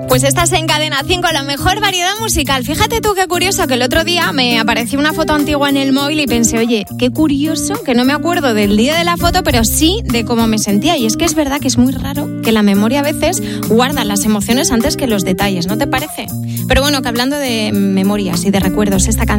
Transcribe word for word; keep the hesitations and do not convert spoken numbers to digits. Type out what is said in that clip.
Pues estás en Cadena cinco, la mejor variedad musical. Fíjate tú qué curioso que el otro día me apareció una foto antigua en el móvil y pensé, oye, qué curioso que no me acuerdo del día de la foto, pero sí de cómo me sentía. Y es que es verdad que es muy raro que la memoria a veces guarda las emociones antes que los detalles, ¿no te parece? Pero bueno, que hablando de memorias y de recuerdos, esta canción